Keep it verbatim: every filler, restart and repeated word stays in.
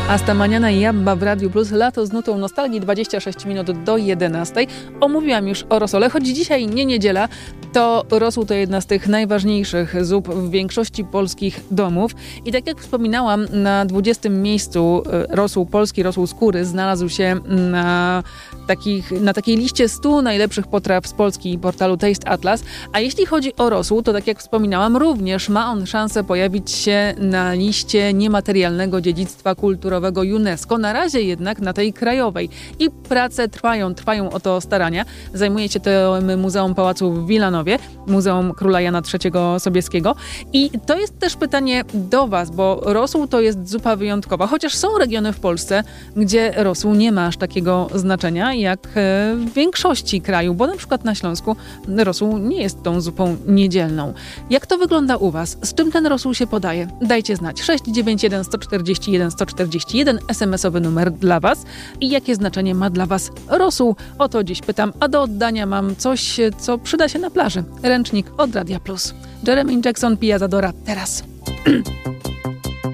Astamaniana i Jabba w Radiu Plus, lato z nutą nostalgii, dwadzieścia sześć minut do jedenastej. Omówiłam już o rosole, choć dzisiaj nie niedziela, to rosół to jedna z tych najważniejszych zup w większości polskich domów. I tak jak wspominałam, na dwudziestym miejscu rosół polski, rosół skóry znalazł się na, takich, na takiej liście stu najlepszych potraw z Polski i portalu Taste Atlas. A jeśli chodzi o rosół, to tak jak wspominałam, również ma on szansę pojawić się na liście niematerialnego dziedzictwa kulturowego UNESCO. Na razie jednak na tej krajowej. I prace trwają, trwają o to starania. Zajmuje się tym Muzeum Pałacu w Wilanowie, Muzeum Króla Jana trzeciego Sobieskiego. I to jest też pytanie do Was, bo rosół to jest zupa wyjątkowa, chociaż są regiony w Polsce, gdzie rosół nie ma aż takiego znaczenia jak w większości kraju, bo na przykład na Śląsku rosół nie jest tą zupą niedzielną. Jak to wygląda u Was? Z czym ten rosół się podaje? Dajcie znać. sześć dziewięć jeden, jeden cztery jeden, jeden cztery jeden, es em esowy numer dla Was. I jakie znaczenie ma dla Was rosół? O to dziś pytam, a do oddania mam coś, co przyda się na plaży. Ręcznik od Radia Plus. Jeremy Jackson, Pia Zadora, teraz.